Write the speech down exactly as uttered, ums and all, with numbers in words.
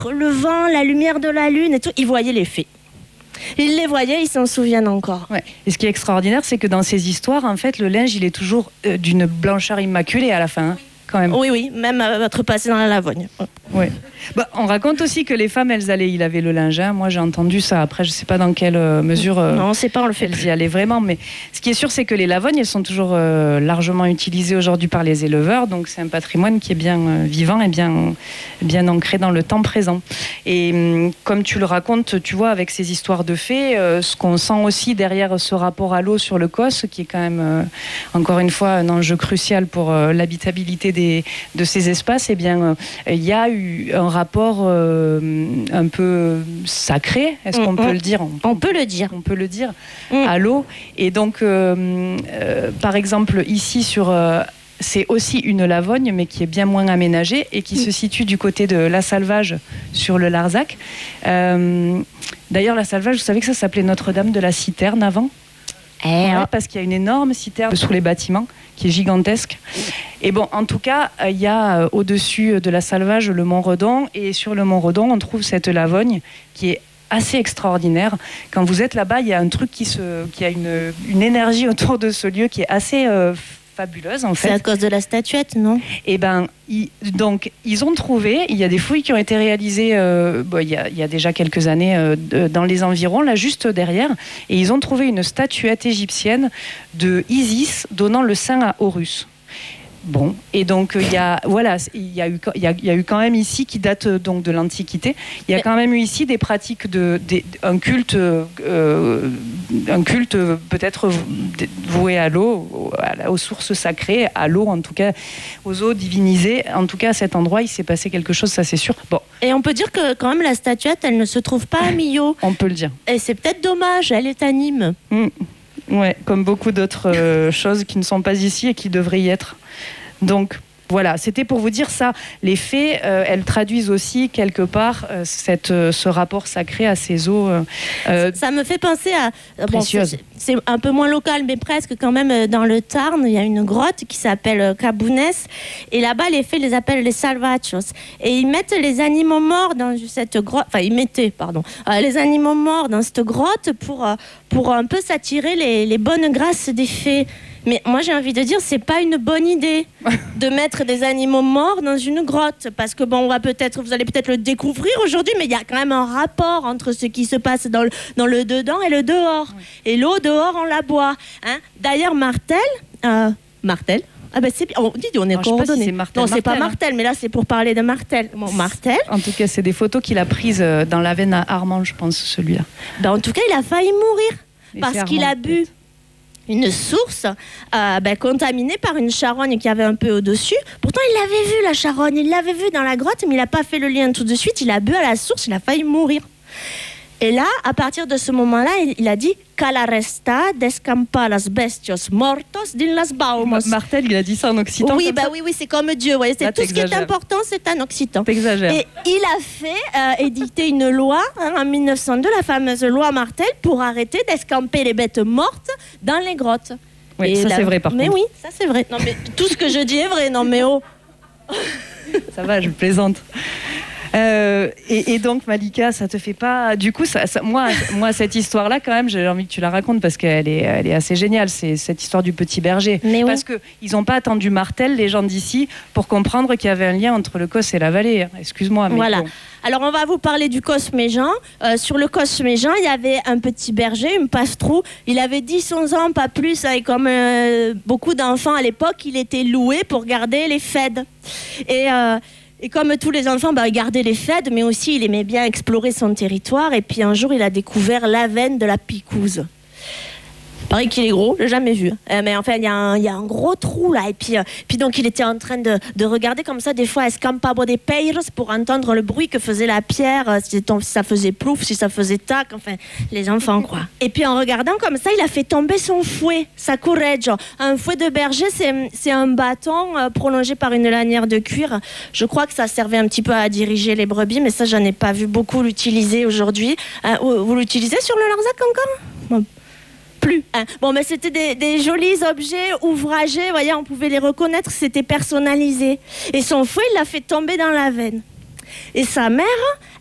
le vent, la lumière de la lune et tout. Ils voyaient les fées. Ils les voyaient, ils s'en souviennent encore. Ouais. Et ce qui est extraordinaire, c'est que dans ces histoires, en fait, le linge, il est toujours euh, d'une blancheur immaculée à la fin. Hein. Quand même. Oui, oui, même à être passé dans la lavogne. Oui. Bah, on raconte aussi que les femmes, elles allaient y laver le linge. Hein. Moi, j'ai entendu ça. Après, je ne sais pas dans quelle mesure euh, non, on sait pas, on le fait elles plus. y allaient vraiment. Mais ce qui est sûr, c'est que les lavognes, elles sont toujours euh, largement utilisées aujourd'hui par les éleveurs. Donc, c'est un patrimoine qui est bien euh, vivant et bien, bien ancré dans le temps présent. Et hum, comme tu le racontes, tu vois, avec ces histoires de fées, euh, ce qu'on sent aussi derrière ce rapport à l'eau sur le Causse, qui est quand même, euh, encore une fois, un enjeu crucial pour euh, l'habitabilité des, de ces espaces, eh bien, il euh, y a eu un rapport euh, un peu sacré, est-ce qu'on mmh, peut le dire on, on peut le dire. On peut le dire, mmh. à l'eau. Et donc, euh, euh, par exemple, ici, sur, euh, c'est aussi une lavogne, mais qui est bien moins aménagée et qui mmh. se situe du côté de La Salvage, sur le Larzac. Euh, d'ailleurs, La Salvage, vous savez que ça s'appelait Notre-Dame de la Citerne avant ? Eh, ouais, parce qu'il y a une énorme citerne sous les bâtiments qui est gigantesque. Et bon, en tout cas, il y a euh, au-dessus de La Salvage le Mont Redon, et sur le Mont Redon, on trouve cette lavogne qui est assez extraordinaire. Quand vous êtes là-bas, il y a un truc qui se, qui a une, une énergie autour de ce lieu qui est assez euh, fabuleuse en fait. C'est à cause de la statuette, non ? Et ben, ils, donc ils ont trouvé. Il y a des fouilles qui ont été réalisées. Euh, bon, il, y a, il y a déjà quelques années euh, de, dans les environs, là juste derrière, et ils ont trouvé une statuette égyptienne de Isis donnant le sein à Horus. Bon, et donc il y a voilà, il y a eu il y a, il y a eu quand même ici qui date donc de l'Antiquité. Il y a quand même eu ici des pratiques de, de un culte euh, un culte peut-être voué à l'eau, aux sources sacrées, à l'eau en tout cas, aux eaux divinisées. En tout cas, à cet endroit, il s'est passé quelque chose, ça c'est sûr. Bon. Et on peut dire que quand même la statuette, elle ne se trouve pas à Millau. On peut le dire. Et c'est peut-être dommage, elle est à Nîmes. Mmh. Ouais, comme beaucoup d'autres euh, choses qui ne sont pas ici et qui devraient y être. Donc voilà, c'était pour vous dire ça. Les fées, euh, elles traduisent aussi quelque part euh, cette, euh, ce rapport sacré à ces eaux. Euh, euh, ça me fait penser à... Bon, c'est, c'est un peu moins local, mais presque quand même dans le Tarn. Il y a une grotte qui s'appelle Cabounès. Et là-bas, les fées les appellent les salvachos. Et ils mettent les animaux morts dans cette grotte... Enfin, ils mettaient, pardon, euh, les animaux morts dans cette grotte pour, euh, pour un peu s'attirer les, les bonnes grâces des fées. Mais moi, j'ai envie de dire, c'est pas une bonne idée de mettre des animaux morts dans une grotte. Parce que, bon, on va peut-être, vous allez peut-être le découvrir aujourd'hui, mais il y a quand même un rapport entre ce qui se passe dans le, dans le dedans et le dehors. Oui. Et l'eau dehors, on la boit. Hein. D'ailleurs, Martel... Euh, Martel Ah ben c'est bien. On dit on est coordonnés. Si Martel, non, c'est Martel, pas Martel, hein. Mais là c'est pour parler de Martel. Bon, Martel. En tout cas, c'est des photos qu'il a prises dans la veine à Armand, je pense, celui-là. Ben, en tout cas, il a failli mourir Mais parce qu'il a bu une source euh, ben, contaminée par une charogne qui avait un peu au-dessus. Pourtant, il l'avait vu, la charogne. Il l'avait vue dans la grotte, mais il n'a pas fait le lien tout de suite. Il a bu à la source, il a failli mourir. Et là, à partir de ce moment-là, il, il a dit « Cala resta descampa las bestios mortos din las baumos ». Martel, il a dit ça en occitan. Oui, bah oui, oui, c'est comme Dieu. Ouais. C'est là, tout ce qui est important, c'est en occitan. T'exagères. Et il a fait euh, éditer une loi hein, en mille neuf cent deux, la fameuse loi Martel, pour arrêter d'escamper les bêtes mortes dans les grottes. Oui, et ça la... c'est vrai par mais contre. Mais oui, ça c'est vrai. Non, mais tout ce que je dis est vrai. Non, mais oh. Ça va, je plaisante. Euh, et, et donc Malika, ça te fait pas du coup ça, ça, moi, moi cette histoire là quand même j'ai envie que tu la racontes parce qu'elle est, elle est assez géniale, c'est cette histoire du petit berger. Mais parce oui. qu'ils n'ont pas attendu Martel, les gens d'ici, pour comprendre qu'il y avait un lien entre le Causse et la vallée, excuse-moi mais voilà. Bon. Alors on va vous parler du Causse-Méjean. Euh, sur le Causse-Méjean, il y avait un petit berger, un pastrou. Il avait dix onze ans, pas plus, et comme euh, beaucoup d'enfants à l'époque, il était loué pour garder les fêtes. Et euh, Et comme tous les enfants, bah, il gardait les fêtes, mais aussi il aimait bien explorer son territoire. Et puis un jour, il a découvert la veine de la picouse. Pareil qu'il est gros, je l'ai jamais vu. Euh, mais enfin, il y, y a un gros trou là. Et puis, euh, puis donc, il était en train de, de regarder comme ça, des fois, escampabo de peiros pour entendre le bruit que faisait la pierre, euh, si, si ça faisait plouf, si ça faisait tac, enfin, les enfants, quoi. Et puis, en regardant comme ça, il a fait tomber son fouet, sa correggio. Un fouet de berger, c'est, c'est un bâton euh, prolongé par une lanière de cuir. Je crois que ça servait un petit peu à diriger les brebis, mais ça, j'en ai pas vu beaucoup l'utiliser aujourd'hui. Euh, vous, vous l'utilisez sur le Larzac encore ? Bon. Plus. Hein. Bon, mais c'était des, des jolis objets ouvragés, vous voyez, on pouvait les reconnaître, c'était personnalisé. Et son fouet, il l'a fait tomber dans la veine. Et sa mère,